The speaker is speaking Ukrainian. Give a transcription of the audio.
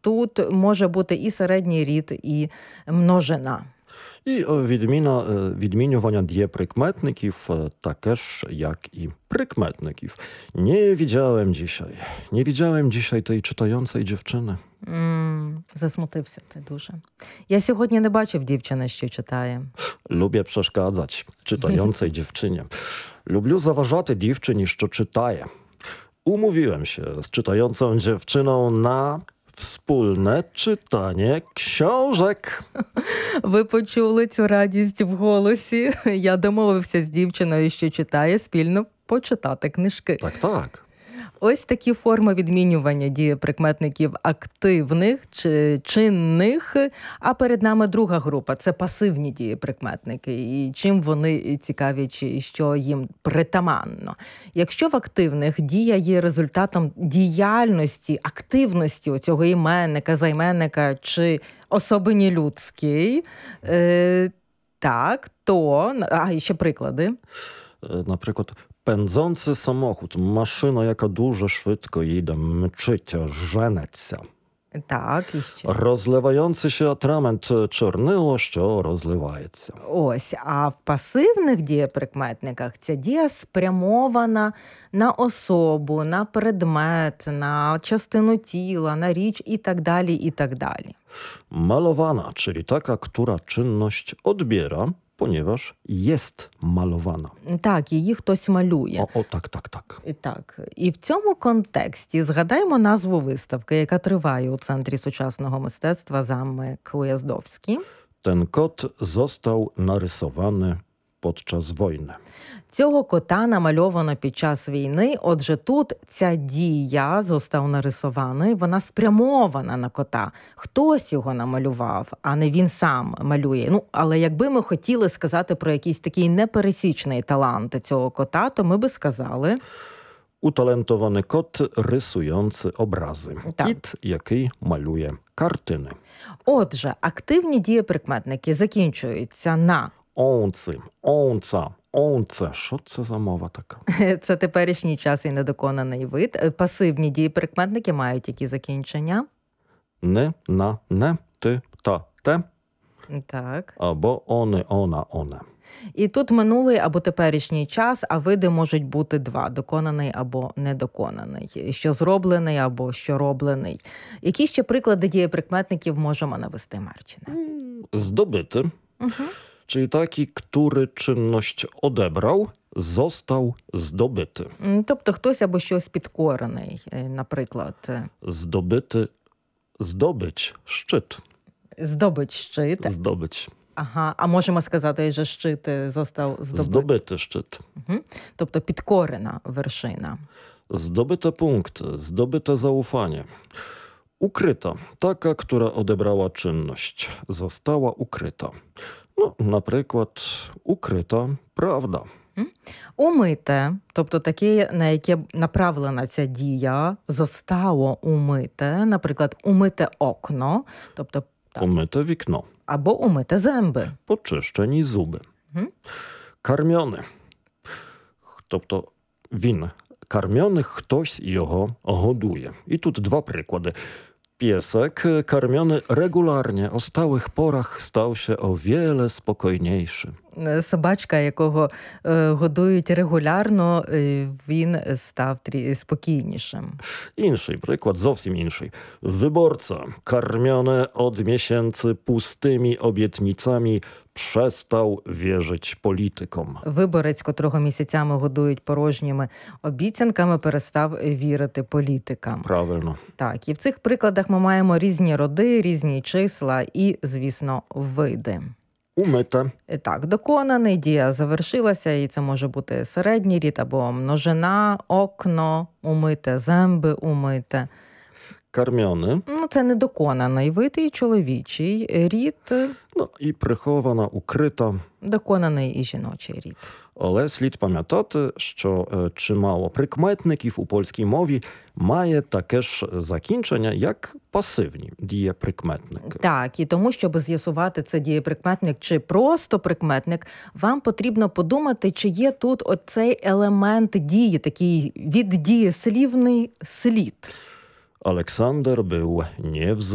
тут може бути і середній рід, і множина. І відмінювання дієприкметників таке ж, як і прикметників. Nie widziałem dzisiaj tej czytającej dziewczyny. Засмутився ти дуже. Я сьогодні не бачив дівчини, що читає. Lubię przeszkadzać czytającej dziewczynie. Люблю заважати дівчині, що читає. Umówiłem się z czytającą dziewczyną na wspólne czytanie książek. Ви почули цю радість в голосі. Я домовився з дівчиною, що читає, спільно почитати книжки. Так. Ось такі форми відмінювання дієприкметників активних чи чинних, а перед нами друга група – це пасивні дієприкметники. І чим вони цікаві, чи що їм притаманно. Якщо в активних дія є результатом діяльності, активності оцього іменника, займенника чи особині людській, так, то… і ще приклади. Наприклад, pędzący samochód, машина, яка дуже швидко їде, мчить, женеться. Так, і ще. Розливаючий się atrament, чорнило, що розливається. Ось, а в пасивних дієприкметниках ця дія спрямована на особу, на предмет, на частину тіла, на річ і так далі, і так далі. Malowana, czyli taka, która czynność odbiera, ponieważ jest malowana. Так, її хтось малює. Так. Так. І в цьому контексті згадаємо назву виставки, яка триває у Центрі сучасного мистецтва «Замок Уjazdowski». Ten kot został narysowany podczas wojny. Цього кота намальовано під час війни, отже тут ця дія «został нарисований», вона спрямована на кота. Хтось його намалював, а не він сам малює. Але якби ми хотіли сказати про якийсь такий непересічний талант цього кота, то ми би сказали... Utalentowany kot rysujący obrazy. Так. Кіт, який малює картини. Отже, активні дієприкметники закінчуються на Онци, онца, онце. Що це за мова така? Це теперішній час і недоконаний вид. Пасивні дієприкметники мають які закінчення? Не, на, не, ти, та, те. Так. Або они, она, оне. І тут минулий або теперішній час, а види можуть бути два – доконаний або недоконаний, що зроблений або що роблений. Які ще приклади дієприкметників можемо навести, Марчине? Zdobity, czyli taki, który czynność odebrał, został zdobyty. Тобто хтось або щось підкорений, наприклад. Zdobyty, zdobyć, szczyt. Здобич щит. Zdobyć. Ага, а можемо сказати, що щит został здобит. Zdobyty szczyt. Тобто підкорена вершина. Zdobyte punkty, zdobyte zaufanie. Ukryta, taka, która odebrała czynność, została ukryta. Наприклад, ukryta правда. Умите, тобто таке, на яке направлена ця дія, zostało умите, наприклад, умите окно, тобто Umyte wikno. або умите земби. Почищені зуби. Кармьони. Тобто він кармьоний, хтось його годує. І тут два приклади. Piesek karmiony regularnie o stałych porach stał się o wiele spokojniejszy. Собачка, якого годують регулярно, він став спокійнішим. Інший приклад, зовсім інший. Wyborca, karmiony od miesięcy pustymi obietnicami, przestał wierzyć politykom. Виборець, котрого місяцями годують порожніми обіцянками, перестав вірити політикам. Правильно. Так, і в цих прикладах ми маємо різні роди, різні числа і, звісно, види. Umyte. Так, доконаний, дія завершилася, і це може бути середній рід або множина, окно, умите, земби умите. Karmiony. Це недоконаний вид і чоловічий рід. І прихована, укрита. Доконаний і жіночий рід. Але слід пам'ятати, що чимало прикметників у польській мові має таке ж закінчення, як пасивні дієприкметники. Так, і тому, щоб з'ясувати, це дієприкметник чи просто прикметник, вам потрібно подумати, чи є тут оцей елемент дії, такий віддієслівний слід. Aleksander był